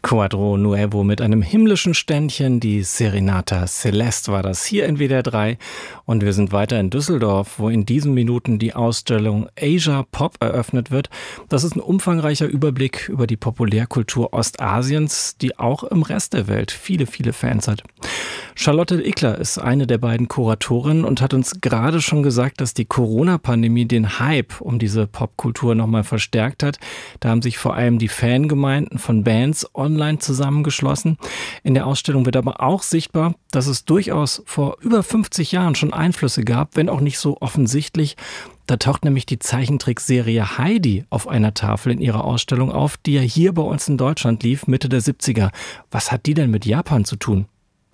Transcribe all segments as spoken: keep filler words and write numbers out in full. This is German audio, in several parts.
Quadro Nuevo mit einem himmlischen Ständchen, die Serenata Celeste war das hier in W D R drei. Und wir sind weiter in Düsseldorf, wo in diesen Minuten die Ausstellung Asia Pop eröffnet wird. Das ist ein umfangreicher Überblick über die Populärkultur Ostasiens, die auch im Rest der Welt viele, viele Fans hat. Charlotte Ickler ist eine der beiden Kuratorinnen und hat uns gerade schon gesagt, dass die Corona-Pandemie den Hype um diese Popkultur nochmal verstärkt hat. Da haben sich vor allem die Fangemeinden von Bands online zusammengeschlossen. In der Ausstellung wird aber auch sichtbar, dass es durchaus vor über fünfzig Jahren schon Einflüsse gab, wenn auch nicht so offensichtlich. Da taucht nämlich die Zeichentrickserie Heidi auf einer Tafel in ihrer Ausstellung auf, die ja hier bei uns in Deutschland lief, Mitte der siebziger. Was hat die denn mit Japan zu tun?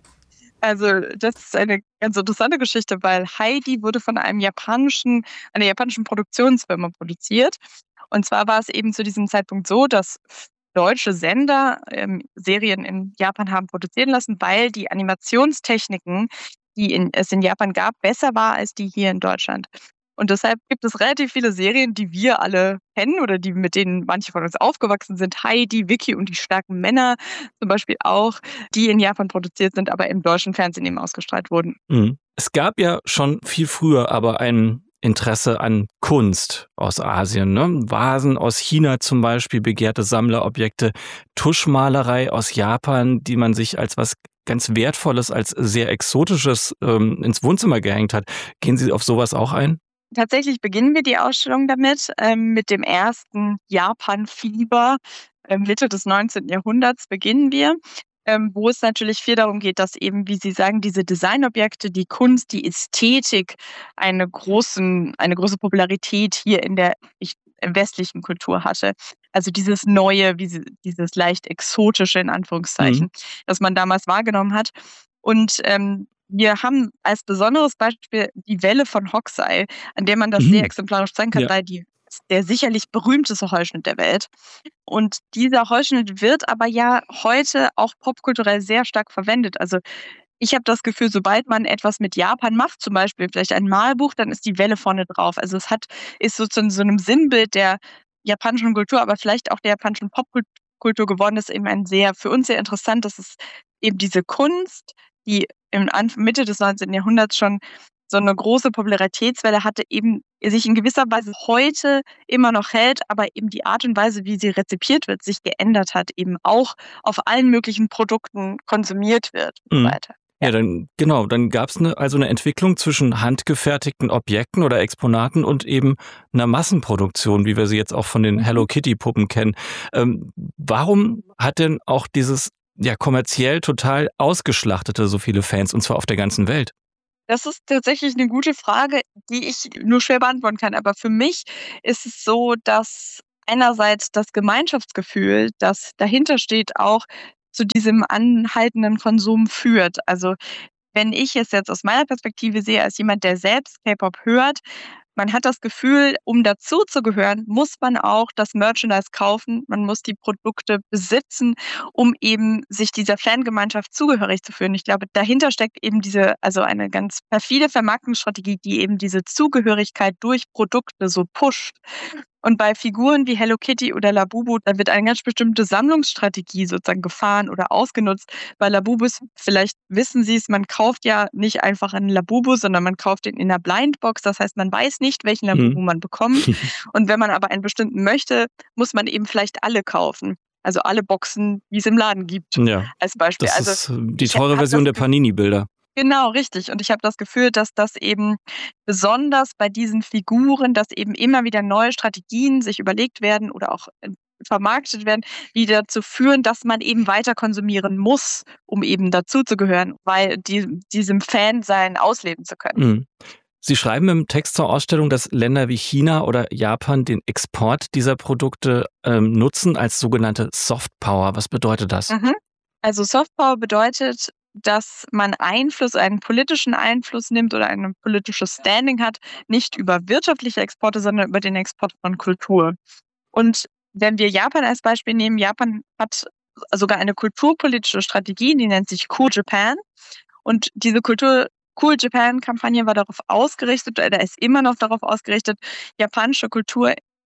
Also das ist eine ganz interessante Geschichte, weil Heidi wurde von einem japanischen, einer japanischen Produktionsfirma produziert. Und zwar war es eben zu diesem Zeitpunkt so, dass deutsche Sender ähm, Serien in Japan haben produzieren lassen, weil die Animationstechniken, die in, es in Japan gab, besser war als die hier in Deutschland. Und deshalb gibt es relativ viele Serien, die wir alle kennen oder die mit denen manche von uns aufgewachsen sind. Heidi, Vicky und die starken Männer zum Beispiel auch, die in Japan produziert sind, aber im deutschen Fernsehen eben ausgestrahlt wurden. Mhm. Es gab ja schon viel früher aber ein Interesse an Kunst aus Asien, ne? Vasen aus China zum Beispiel, begehrte Sammlerobjekte, Tuschmalerei aus Japan, die man sich als was ganz Wertvolles, als sehr Exotisches ähm, ins Wohnzimmer gehängt hat. Gehen Sie auf sowas auch ein? Tatsächlich beginnen wir die Ausstellung damit, ähm, mit dem ersten Japan-Fieber. Ähm, Mitte des neunzehnten Jahrhunderts beginnen wir, ähm, wo es natürlich viel darum geht, dass eben, wie Sie sagen, diese Designobjekte, die Kunst, die Ästhetik eine, großen, eine große Popularität hier in der ich, westlichen Kultur hatte. Also dieses Neue, wie sie, dieses leicht Exotische in Anführungszeichen, Mhm. das man damals wahrgenommen hat. Und ähm, wir haben als besonderes Beispiel die Welle von Hokusai, an der man das sehr Mhm. exemplarisch zeigen kann, Ja. weil die ist der sicherlich berühmteste Holzschnitt der Welt. Und dieser Holzschnitt wird aber ja heute auch popkulturell sehr stark verwendet. Also ich habe das Gefühl, sobald man etwas mit Japan macht, zum Beispiel vielleicht ein Malbuch, dann ist die Welle vorne drauf. Also es hat, ist so zu so einem Sinnbild der japanischen Kultur, aber vielleicht auch der japanischen Popkultur geworden. Das ist eben ein sehr, für uns sehr interessant, dass es eben diese Kunst, die im Anf- Mitte des neunzehnten Jahrhunderts schon so eine große Popularitätswelle hatte, eben sich in gewisser Weise heute immer noch hält, aber eben die Art und Weise, wie sie rezipiert wird, sich geändert hat, eben auch auf allen möglichen Produkten konsumiert wird und so Mhm. weiter. Ja, dann genau, dann gab es ne, also eine Entwicklung zwischen handgefertigten Objekten oder Exponaten und eben einer Massenproduktion, wie wir sie jetzt auch von den Mhm. Hello Kitty Puppen kennen. Ähm, warum hat denn auch dieses ja kommerziell total ausgeschlachtete so viele Fans, und zwar auf der ganzen Welt? Das ist tatsächlich eine gute Frage, die ich nur schwer beantworten kann. Aber für mich ist es so, dass einerseits das Gemeinschaftsgefühl, das dahinter steht, auch zu diesem anhaltenden Konsum führt. Also, wenn ich es jetzt aus meiner Perspektive sehe, als jemand, der selbst K-Pop hört, man hat das Gefühl, um dazuzugehören, muss man auch das Merchandise kaufen. Man muss die Produkte besitzen, um eben sich dieser Fangemeinschaft zugehörig zu fühlen. Ich glaube, dahinter steckt eben diese, also eine ganz perfide Vermarktungsstrategie, die eben diese Zugehörigkeit durch Produkte so pusht. Und bei Figuren wie Hello Kitty oder Labubu, da wird eine ganz bestimmte Sammlungsstrategie sozusagen gefahren oder ausgenutzt. Bei Labubus, vielleicht wissen Sie es, man kauft ja nicht einfach einen Labubu, sondern man kauft ihn in einer Blindbox. Das heißt, man weiß nicht, welchen Labubu Mhm. man bekommt. Und wenn man aber einen bestimmten möchte, muss man eben vielleicht alle kaufen. Also alle Boxen, die es im Laden gibt, Ja, als Beispiel. das Also ist äh, die ich teure habe Version das der Gefühl, Panini-Bilder. genau, richtig. Und ich habe das Gefühl, dass das eben besonders bei diesen Figuren, dass eben immer wieder neue Strategien sich überlegt werden oder auch äh, vermarktet werden, die dazu führen, dass man eben weiter konsumieren muss, um eben dazuzugehören, weil die, diesem Fansein ausleben zu können. Mhm. Sie schreiben im Text zur Ausstellung, dass Länder wie China oder Japan den Export dieser Produkte ähm, nutzen als sogenannte Softpower. Was bedeutet das? Mhm. Also Softpower bedeutet, dass man Einfluss, einen politischen Einfluss nimmt oder ein politisches Standing hat, nicht über wirtschaftliche Exporte, sondern über den Export von Kultur. Und wenn wir Japan als Beispiel nehmen, Japan hat sogar eine kulturpolitische Strategie, die nennt sich Cool Japan. Und diese Kultur Cool Japan Kampagne war darauf ausgerichtet, oder ist immer noch darauf ausgerichtet, japanische Kultur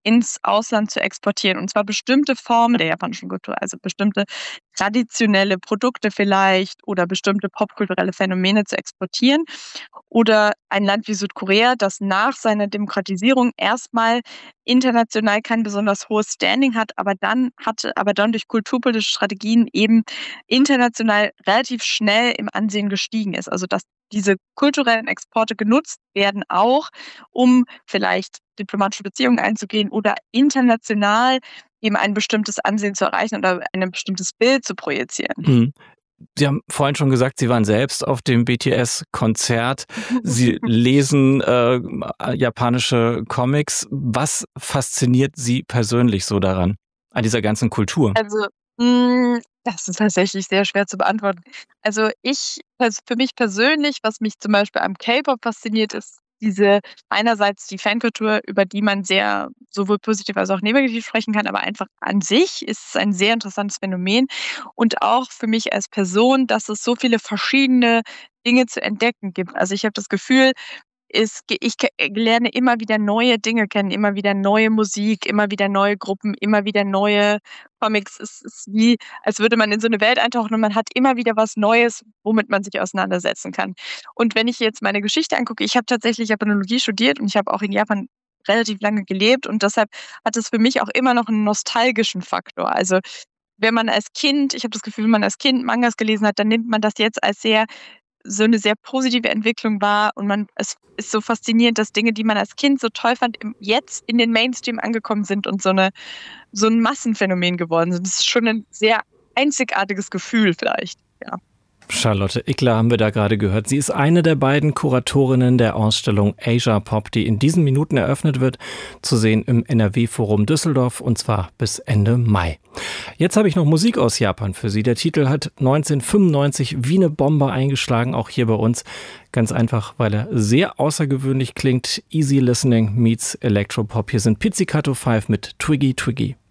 ins Ausland zu exportieren. Und zwar bestimmte Formen der japanischen Kultur, also bestimmte traditionelle Produkte vielleicht oder bestimmte popkulturelle Phänomene zu exportieren. Oder ein Land wie Südkorea, das nach seiner Demokratisierung erstmal international kein besonders hohes Standing hat, aber dann hatte, aber dann durch kulturpolitische Strategien eben international relativ schnell im Ansehen gestiegen ist. Also dass diese kulturellen Exporte genutzt werden auch, um vielleicht diplomatische Beziehungen einzugehen oder international eben ein bestimmtes Ansehen zu erreichen oder ein bestimmtes Bild zu projizieren. Mhm. Sie haben vorhin schon gesagt, Sie waren selbst auf dem B T S-Konzert. Sie lesen äh, japanische Comics. Was fasziniert Sie persönlich so daran, an dieser ganzen Kultur? Also, hm, das ist tatsächlich sehr schwer zu beantworten. Also ich, pers für mich persönlich, was mich zum Beispiel am K-Pop fasziniert, ist diese einerseits die Fankultur, über die man sehr sowohl positiv als auch negativ sprechen kann, aber einfach an sich ist es ein sehr interessantes Phänomen und auch für mich als Person, dass es so viele verschiedene Dinge zu entdecken gibt. Also ich habe das Gefühl, es ge ich ke lerne immer wieder neue Dinge kennen, immer wieder neue Musik, immer wieder neue Gruppen, immer wieder neue Comics. Es ist wie, als würde man in so 'ne Welt eintauchen und man hat immer wieder was Neues, womit man sich auseinandersetzen kann. Und wenn ich jetzt meine Geschichte angucke, ich habe tatsächlich Japanologie studiert und ich habe auch in Japan relativ lange gelebt und deshalb hat es für mich auch immer noch 'n nostalgischen Faktor. Also, wenn man als Kind ich habe das Gefühl, wenn man als Kind Mangas gelesen hat, dann nimmt man das jetzt als sehr so 'ne sehr positive Entwicklung wahr und man es ist so faszinierend, dass Dinge, die man als Kind so toll fand, im jetzt in den Mainstream angekommen sind und so 'ne so 'n Massenphänomen geworden sind. Das ist schon 'n sehr einzigartiges Gefühl vielleicht, ja. Charlotte Ickler haben wir da gerade gehört. Sie ist eine der beiden Kuratorinnen der Ausstellung Asia Pop, die in diesen Minuten eröffnet wird, zu sehen im N R W-Forum Düsseldorf und zwar bis Ende Mai. Jetzt habe ich noch Musik aus Japan für Sie. Der Titel hat neunzehnhundertfünfundneunzig wie eine Bombe eingeschlagen, auch hier bei uns. Ganz einfach, weil er sehr außergewöhnlich klingt. Easy Listening meets Electropop. Hier sind Pizzicato fünf mit Twiggy Twiggy.